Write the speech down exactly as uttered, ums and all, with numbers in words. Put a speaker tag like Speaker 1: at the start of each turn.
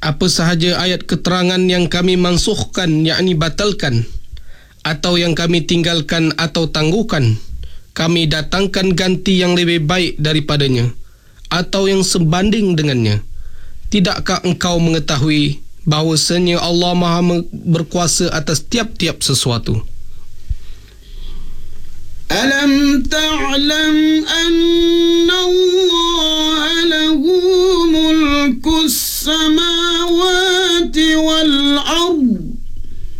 Speaker 1: apa sahaja ayat keterangan yang kami mansukhkan, yakni batalkan, atau yang kami tinggalkan atau tangguhkan, kami datangkan ganti yang lebih baik daripadanya, atau yang sebanding dengannya. Tidakkah engkau mengetahui bahawasanya Allah Maha berkuasa atas tiap-tiap sesuatu?
Speaker 2: Alam ta'lam an